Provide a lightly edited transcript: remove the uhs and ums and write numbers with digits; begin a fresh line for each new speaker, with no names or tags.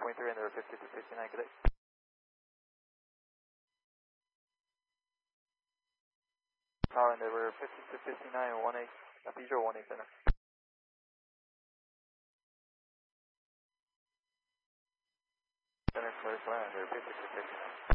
23 and they're 50 to 59, good day. Tower and they were 50 to 59, 18, visual 18 center. Center clear flat, they're 50 to 59.